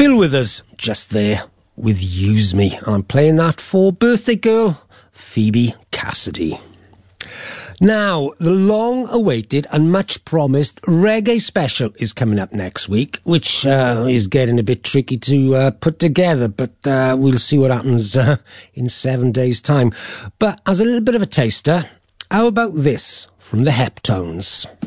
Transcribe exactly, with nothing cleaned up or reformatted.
Still with us, just there, with Use Me. And I'm playing that for birthday girl, Phoebe Cassidy. Now, the long-awaited and much-promised reggae special is coming up next week, which uh, is getting a bit tricky to uh, put together, but uh, we'll see what happens uh, in seven days' time. But as a little bit of a taster, how about this from the Heptones?